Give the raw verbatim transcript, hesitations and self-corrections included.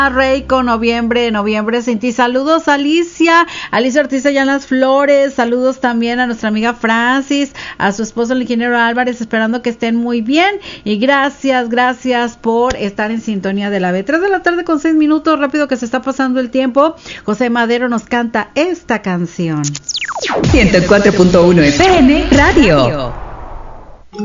Reiko, noviembre, noviembre sin ti. Saludos a Alicia, Alicia Ortiz allá en Las Flores. Saludos también a nuestra amiga Francis, a su esposo el ingeniero Álvarez, esperando que estén muy bien. Y gracias, gracias por estar en sintonía de la B. tres de la tarde con seis minutos, rápido que se está pasando el tiempo. José Madero nos canta esta canción. ciento cuatro punto uno F M Radio.